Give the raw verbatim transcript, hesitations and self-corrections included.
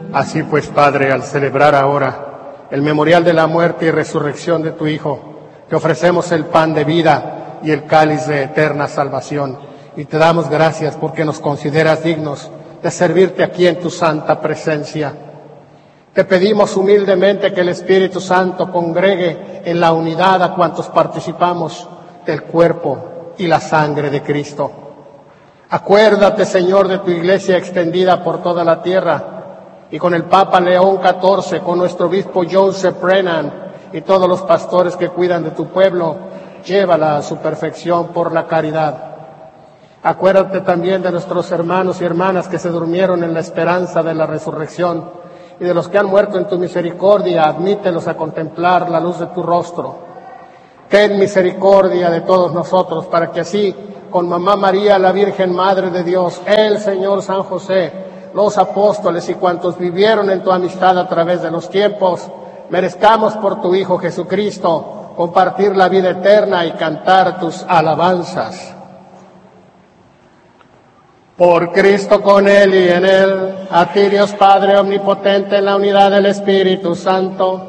Así pues, Padre, al celebrar ahora el memorial de la muerte y resurrección de tu Hijo, te ofrecemos el pan de vida y el cáliz de eterna salvación, y te damos gracias porque nos consideras dignos de servirte aquí en tu santa presencia. Te pedimos humildemente que el Espíritu Santo congregue en la unidad a cuantos participamos del cuerpo y la sangre de Cristo. Acuérdate, Señor, de tu iglesia extendida por toda la tierra, y con el Papa León catorce, con nuestro obispo Joseph Brennan y todos los pastores que cuidan de tu pueblo, llévala a su perfección por la caridad. Acuérdate también de nuestros hermanos y hermanas que se durmieron en la esperanza de la resurrección, y de los que han muerto en tu misericordia, admítelos a contemplar la luz de tu rostro. Ten misericordia de todos nosotros, para que así, con Mamá María, la Virgen Madre de Dios, el Señor San José, los apóstoles y cuantos vivieron en tu amistad a través de los tiempos, merezcamos por tu Hijo Jesucristo compartir la vida eterna y cantar tus alabanzas. Por Cristo, con Él y en Él, a ti Dios Padre omnipotente, en la unidad del Espíritu Santo,